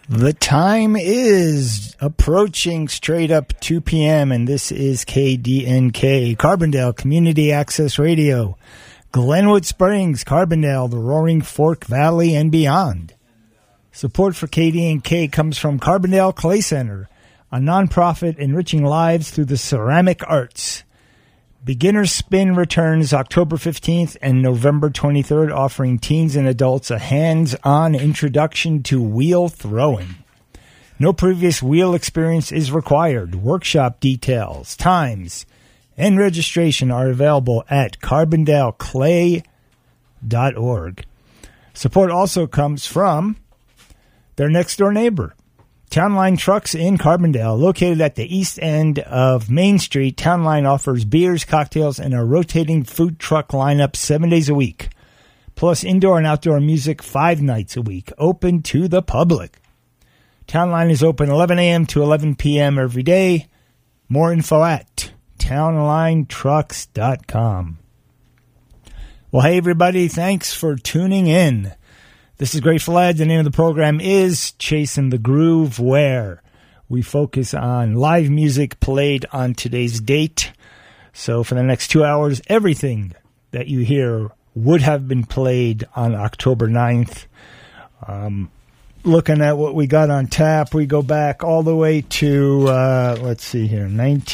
The time is approaching straight up 2 p.m. and this is KDNK, Carbondale Community Access Radio, Glenwood Springs, Carbondale, the Roaring Fork Valley, and beyond. Support for KDNK comes from Carbondale Clay Center, a nonprofit enriching lives through the ceramic arts. Beginner Spin returns October 15th and November 23rd, offering teens and adults a hands-on introduction to wheel throwing. No previous wheel experience is required. Workshop details, times, and registration are available at carbondaleclay.org. Support also comes from their next-door neighbor, Townline Trucks in Carbondale. Located at the east end of Main Street, Townline offers beers, cocktails, and a rotating food truck lineup 7 days a week, plus indoor and outdoor music 5 nights a week, open to the public. Townline is open 11 a.m. to 11 p.m. every day. More info at townlinetrucks.com. Well, hey, everybody, thanks for tuning in. This is Grateful Ed. The name of the program is Chasing the Groove, where we focus on live music played on today's date. So for the next 2 hours, everything that you hear would have been played on October 9th. Looking at what we got on tap, we go back all the way to, let's see here,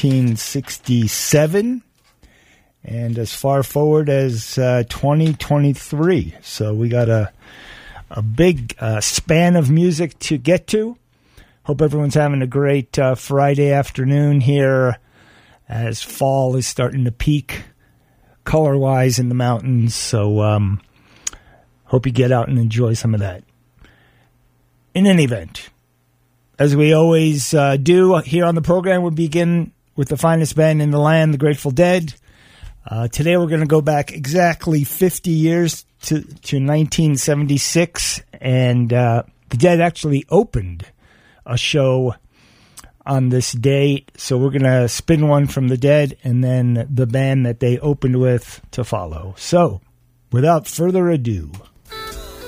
1967. And as far forward as 2023. So we got a big span of music to get to. Hope everyone's having a great Friday afternoon here as fall is starting to peak color-wise in the mountains. So hope you get out and enjoy some of that. In any event, as we always do here on the program, we begin with the finest band in the land, the Grateful Dead. Today we're going to go back exactly 50 years to 1976, and the Dead actually opened a show on this date, so we're going to spin one from the Dead and then the band that they opened with to follow. So, without further ado,